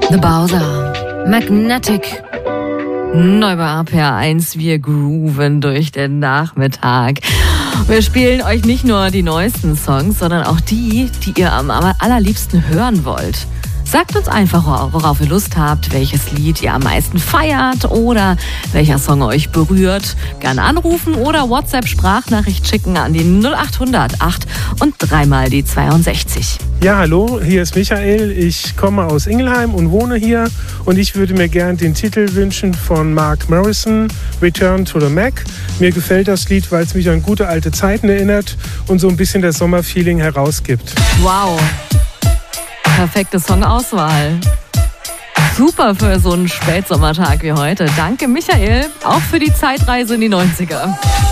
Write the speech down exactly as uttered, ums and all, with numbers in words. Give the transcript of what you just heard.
The Bowser, Magnetic. Neu bei A P R eins, wir grooven durch den Nachmittag. Wir spielen euch nicht nur die neuesten Songs, sondern auch die, die ihr am allerliebsten hören wollt. Sagt uns einfach, worauf ihr Lust habt, welches Lied ihr am meisten feiert oder welcher Song euch berührt. Gerne anrufen oder WhatsApp-Sprachnachricht schicken an die null acht hundert acht und dreimal die zweiundsechzig. Ja, hallo, hier ist Michael. Ich komme aus Ingelheim und wohne hier. Und ich würde mir gern den Titel wünschen von Mark Morrison, Return to the Mac. Mir gefällt das Lied, weil es mich an gute alte Zeiten erinnert und so ein bisschen das Sommerfeeling herausgibt. Wow. Perfekte Songauswahl. Super für so einen Spätsommertag wie heute. Danke, Michael, auch für die Zeitreise in die neunziger.